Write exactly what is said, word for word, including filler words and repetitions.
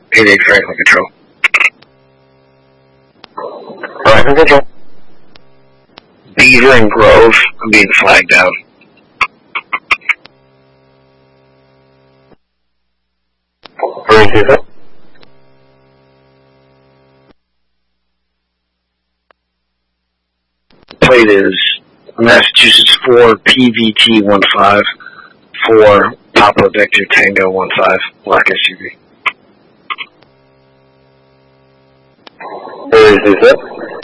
eight eight Franklin Control. Franklin Control. Beaver and Grove, I'm being flagged out. Where is it? Plate is Massachusetts four P V T one five four Papa Victor Tango one five, black S U V. Where is it?